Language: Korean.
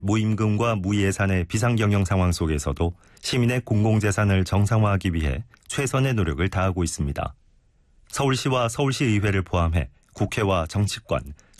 무임금과 무예산의 비상경영 상황 속에서도 시민의 공공재산을 정상화하기 위해 최선의 노력을 다하고 있습니다. 서울시와 서울시의회를 포함해 국회와 정치권,